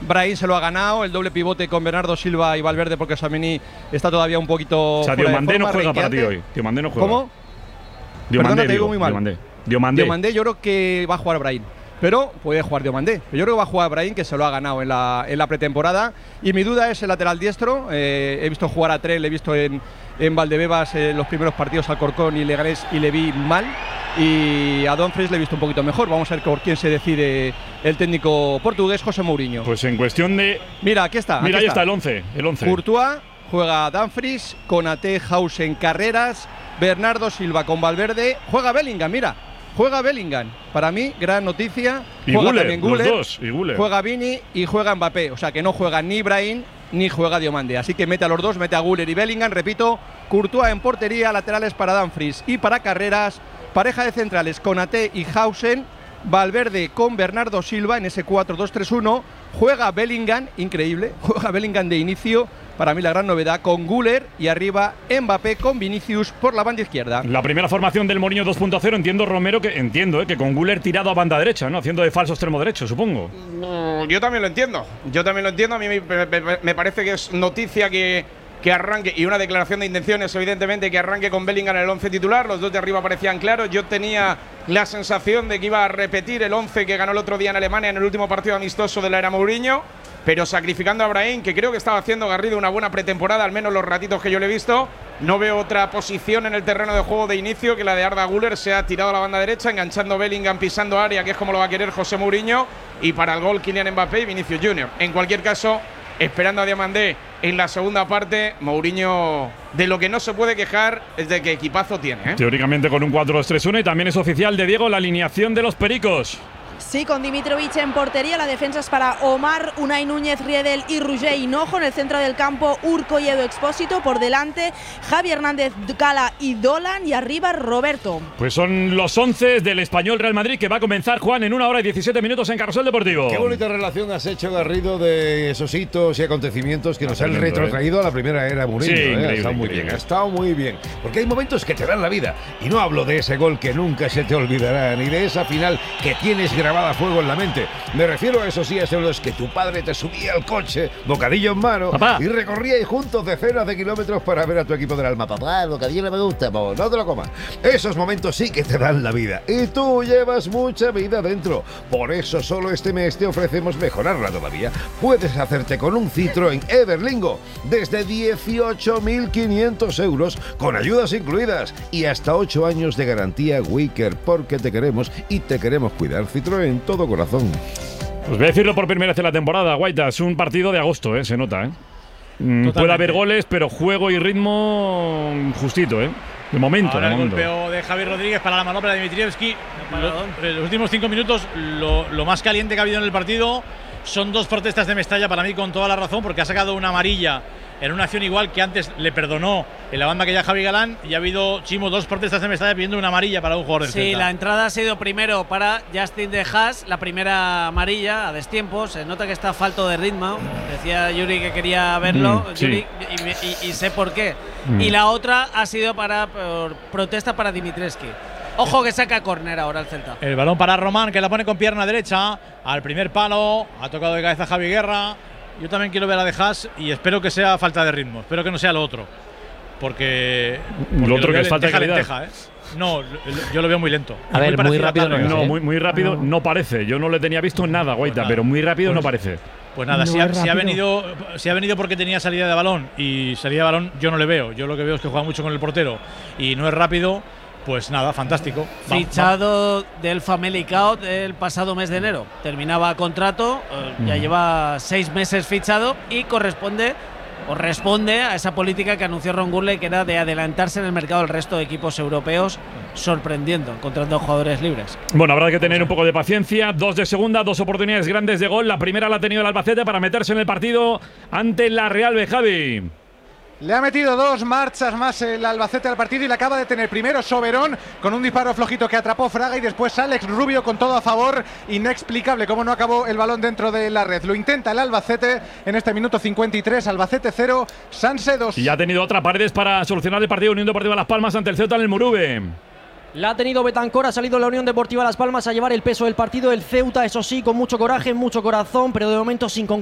Brahim se lo ha ganado, el doble pivote con Bernardo Silva y Valverde, porque Tchouaméni está todavía un poquito. O sea, Diomandé no juega para ti hoy. Diomandé no juega. ¿Cómo? Diomandé, te digo muy mal. Diomandé, yo creo que va a jugar Brahim. Pero puede jugar Diomandé. Pero yo creo que va a jugar Brahim, que se lo ha ganado en la pretemporada. Y mi duda es el lateral diestro. He visto jugar a Trell, he visto en Valdebebas los primeros partidos al Corcón y Leganés y le vi mal. Y a Dumfries le he visto un poquito mejor. Vamos a ver por quién se decide el técnico portugués, José Mourinho. Pues en cuestión de… Mira, aquí está. Mira, ahí está el 11. Courtois, juega Dumfries, Konaté, Hausen, Carreras, Bernardo Silva con Valverde. Juega Bellingham, mira. Juega Bellingham, para mí, gran noticia. Y juega Güler, también Güler, los dos, y Güler. Juega Vini y juega Mbappé. O sea que no juega ni Brahim ni juega Diomandé. Así que mete a los dos, mete a Güler y Bellingham. Repito, Courtois en portería, laterales para Dumfries y para Carreras. Pareja de centrales, Konaté y Hausen. Valverde con Bernardo Silva en ese 4-2-3-1. Juega Bellingham, increíble. Juega Bellingham de inicio. Para mí la gran novedad, con Güler y arriba Mbappé con Vinicius por la banda izquierda. La primera formación del Mourinho 2.0, entiendo, Romero, que con Güler tirado a banda derecha, ¿no? Haciendo de falso extremo derecho, supongo. Yo también lo entiendo. A mí me parece que es noticia que arranque, y una declaración de intenciones, evidentemente, que arranque con Bellingham en el 11 titular. Los dos de arriba parecían claros. Yo tenía la sensación de que iba a repetir el 11 que ganó el otro día en Alemania en el último partido amistoso de la era Mourinho, pero sacrificando a Brahim, que creo que estaba haciendo Garrido una buena pretemporada, al menos los ratitos que yo le he visto. No veo otra posición en el terreno de juego de inicio que la de Arda Güler. Se ha tirado a la banda derecha, enganchando Bellingham, pisando área, que es como lo va a querer José Mourinho, y para el gol Kylian Mbappé y Vinicius Junior. En cualquier caso, esperando a Diomandé en la segunda parte, Mourinho de lo que no se puede quejar es de que equipazo tiene, ¿eh? Teóricamente con un 4-2-3-1, y también es oficial de Diego la alineación de los Pericos. Sí, con Dimitrovic en portería, la defensa es para Omar, Unai Núñez, Riedel y Roger Hinojo. En el centro del campo, Urco y Edu Expósito. Por delante, Javi Hernández, Cala y Dolan. Y arriba, Roberto. Pues son los 11 del Español Real Madrid, que va a comenzar, Juan, en 1 hora y 17 minutos en Carrusel Deportivo. Qué bonita relación has hecho, Garrido, de esos hitos y acontecimientos que nos han retrotraído a la primera era Mourinho. Sí, ha estado muy bien, ha estado muy bien. Porque hay momentos que te dan la vida. Y no hablo de ese gol que nunca se te olvidará, ni de esa final que tienes grabada a fuego en la mente. Me refiero a esos días en los que tu padre te subía al coche, bocadillo en mano, papá, y recorríais juntos decenas de kilómetros para ver a tu equipo del alma. Papá, el bocadillo no me gusta, no te lo comas. Esos momentos sí que te dan la vida. Y tú llevas mucha vida dentro. Por eso solo este mes te ofrecemos mejorarla todavía. Puedes hacerte con un Citroën Everlingo desde 18.500 euros, con ayudas incluidas y hasta 8 años de garantía Wicker, porque te queremos y te queremos cuidar. Citroën, todo corazón. Pues voy a decirlo por primera vez en la temporada, Guaita. Es un partido de agosto, se nota, puede haber goles, pero juego y ritmo justito, de momento. Ahora el golpeo de Javier Rodríguez para la manopla de Dimitrievski. Los últimos 5 minutos, lo más caliente que ha habido en el partido son 2 protestas de Mestalla, para mí con toda la razón, porque ha sacado una amarilla en una acción igual que antes le perdonó en la banda que ya Javi Galán, y ha habido, Chimo, 2 protestas de Mestalla pidiendo una amarilla para un jugador del Celta. Sí, la entrada ha sido primero para Justin De Haas, la primera amarilla a destiempo. Se nota que está falto de ritmo. Decía Yuri que quería verlo, Yuri, y sé por qué. Y la otra ha sido por protesta para Dimitrievski. Ojo que saca córner ahora el Celta. El balón para Román, que la pone con pierna derecha al primer palo. Ha tocado de cabeza Javi Guerra. Yo también quiero ver a De Haas y espero que sea falta de ritmo. Espero que no sea lo otro. Porque lo otro que es falta de calidad. Lenteja, No, yo lo veo muy lento. A ver, muy rápido no. Muy rápido no parece. Yo no le tenía visto nada, Guaita, pues pero muy rápido no parece. Pues nada, si ha venido porque tenía salida de balón, y salida de balón yo no le veo. Yo lo que veo es que juega mucho con el portero y no es rápido. Pues nada, fantástico. Fichado del Famalicão el pasado mes de enero. Terminaba contrato, ya lleva 6 meses fichado y responde a esa política que anunció Ron Gurley, que era de adelantarse en el mercado del resto de equipos europeos, sorprendiendo, encontrando jugadores libres. Bueno, habrá que tener un poco de paciencia. 2 de segunda, 2 oportunidades grandes de gol. La primera la ha tenido el Albacete para meterse en el partido ante la Real Bejavi. Le ha metido 2 marchas más el Albacete al partido y le acaba de tener primero Soberón con un disparo flojito que atrapó Fraga, y después Alex Rubio con todo a favor. Inexplicable cómo no acabó el balón dentro de la red. Lo intenta el Albacete en este minuto 53. Albacete 0, Sanse 2. Y ha tenido otra Paredes para solucionar el partido. Unión Deportiva Las Palmas ante el Ceuta en el Murube. La ha tenido Betancor, ha salido la Unión Deportiva Las Palmas a llevar el peso del partido. El Ceuta, eso sí, con mucho coraje, mucho corazón, pero de momento sin